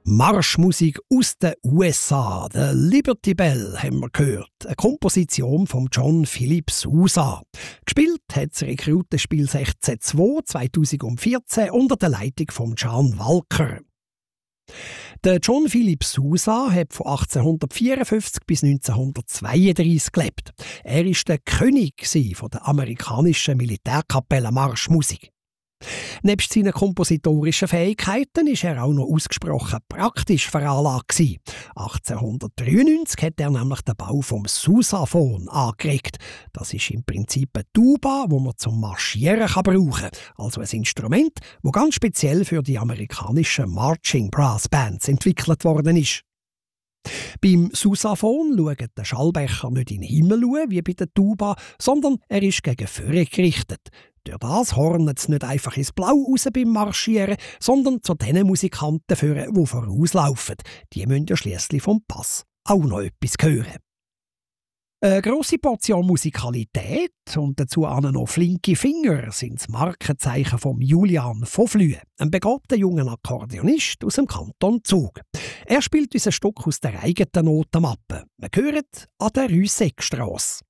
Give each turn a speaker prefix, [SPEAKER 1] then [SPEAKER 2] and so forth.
[SPEAKER 1] Marschmusik aus den USA. «The Liberty Bell» haben wir gehört. Eine Komposition von John Philip Sousa. Gespielt hat das Rekrutenspiel 16-2 2014 unter der Leitung von Jan Walker. Der John Philip Sousa hat von 1854 bis 1932 gelebt. Er war der König der amerikanischen Militärkapelle Marschmusik. Nebst seinen kompositorischen Fähigkeiten war er auch noch ausgesprochen praktisch veranlagt. 1893 hat er nämlich den Bau vom Sousaphon angeregt. Das ist im Prinzip eine Tuba, die man zum Marschieren brauchen kann. Also ein Instrument, das ganz speziell für die amerikanischen Marching Brass Bands entwickelt worden ist. Beim Sousaphon schaut der Schallbecher nicht in den Himmel wie bei der Tuba, sondern er ist gegen vorne gerichtet. Durch das hornet es nicht einfach ins Blau raus beim Marschieren, sondern zu den Musikanten führen, die vorauslaufen. Die müssen ja schliesslich vom Pass auch noch etwas hören. Eine grosse Portion Musikalität und dazu noch flinke Finger sind das Markenzeichen von Julian von Flühe, ein begabter junger Akkordeonist aus dem Kanton Zug. Er spielt uns ein Stück aus der eigenen Notenmappe. Wir hören an der Rue Seckstrasse.